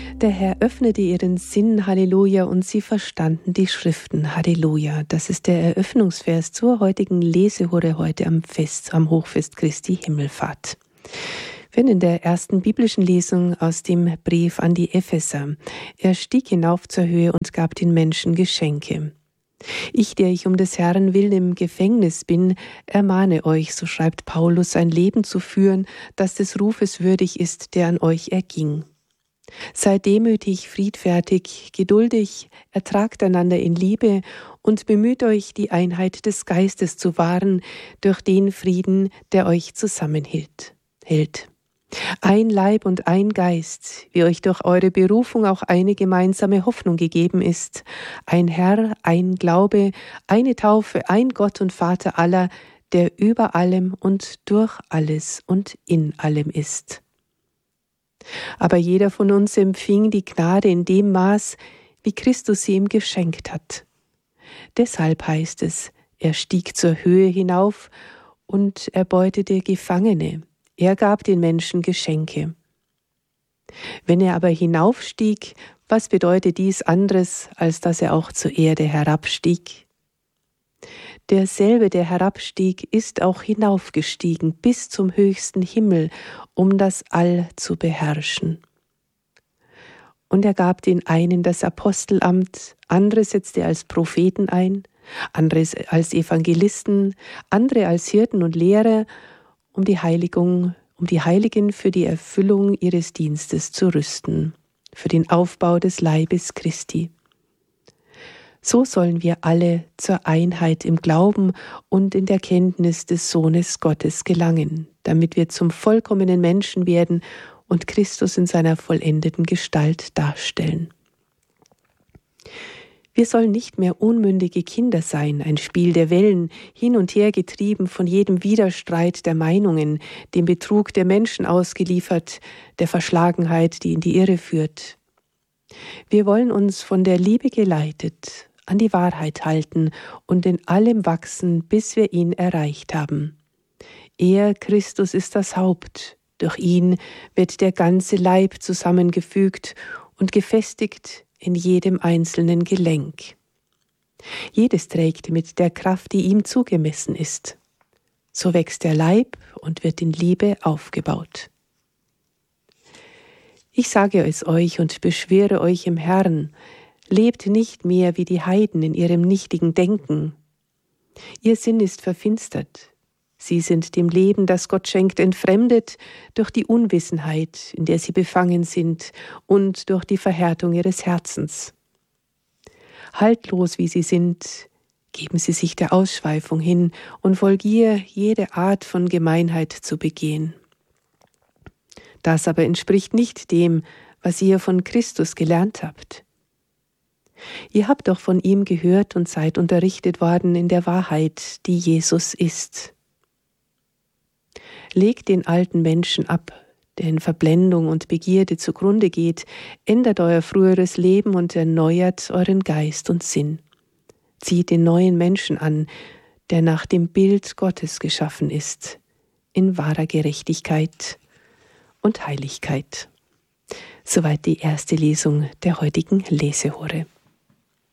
Der Herr öffnete ihren Sinn, Halleluja, und sie verstanden die Schriften, Halleluja. Das ist der Eröffnungsvers zur heutigen Lesehore heute am Hochfest Christi Himmelfahrt. Wir sind in der ersten biblischen Lesung aus dem Brief an die Epheser. Er stieg hinauf zur Höhe und gab den Menschen Geschenke. Ich, der ich um des Herrn willen im Gefängnis bin, ermahne euch, so schreibt Paulus, ein Leben zu führen, das des Rufes würdig ist, der an euch erging. Seid demütig, friedfertig, geduldig, ertragt einander in Liebe und bemüht euch, die Einheit des Geistes zu wahren, durch den Frieden, der euch zusammenhält. Ein Leib und ein Geist, wie euch durch eure Berufung auch eine gemeinsame Hoffnung gegeben ist, ein Herr, ein Glaube, eine Taufe, ein Gott und Vater aller, der über allem und durch alles und in allem ist. Aber jeder von uns empfing die Gnade in dem Maß, wie Christus sie ihm geschenkt hat. Deshalb heißt es, er stieg zur Höhe hinauf und erbeutete Gefangene. Er gab den Menschen Geschenke. Wenn er aber hinaufstieg, was bedeutet dies anderes, als dass er auch zur Erde herabstieg? Derselbe, der herabstieg, ist auch hinaufgestiegen bis zum höchsten Himmel, um das All zu beherrschen. Und er gab den einen das Apostelamt, andere setzte er als Propheten ein, andere als Evangelisten, andere als Hirten und Lehrer, um die Heiligen für die Erfüllung ihres Dienstes zu rüsten, für den Aufbau des Leibes Christi. So sollen wir alle zur Einheit im Glauben und in der Kenntnis des Sohnes Gottes gelangen, damit wir zum vollkommenen Menschen werden und Christus in seiner vollendeten Gestalt darstellen. Wir sollen nicht mehr unmündige Kinder sein, ein Spiel der Wellen, hin und her getrieben von jedem Widerstreit der Meinungen, dem Betrug der Menschen ausgeliefert, der Verschlagenheit, die in die Irre führt. Wir wollen uns von der Liebe geleitet an die Wahrheit halten und in allem wachsen, bis wir ihn erreicht haben. Er, Christus, ist das Haupt. Durch ihn wird der ganze Leib zusammengefügt und gefestigt in jedem einzelnen Gelenk. Jedes trägt mit der Kraft, die ihm zugemessen ist. So wächst der Leib und wird in Liebe aufgebaut. Ich sage es euch und beschwöre euch im Herrn, lebt nicht mehr wie die Heiden in ihrem nichtigen Denken. Ihr Sinn ist verfinstert. Sie sind dem Leben, das Gott schenkt, entfremdet durch die Unwissenheit, in der sie befangen sind, und durch die Verhärtung ihres Herzens. Haltlos wie sie sind, geben sie sich der Ausschweifung hin und Vollgier, jede Art von Gemeinheit zu begehen. Das aber entspricht nicht dem, was ihr von Christus gelernt habt. Ihr habt doch von ihm gehört und seid unterrichtet worden in der Wahrheit, die Jesus ist. Legt den alten Menschen ab, der in Verblendung und Begierde zugrunde geht, ändert euer früheres Leben und erneuert euren Geist und Sinn. Zieht den neuen Menschen an, der nach dem Bild Gottes geschaffen ist, in wahrer Gerechtigkeit und Heiligkeit. Soweit die erste Lesung der heutigen Lesehore.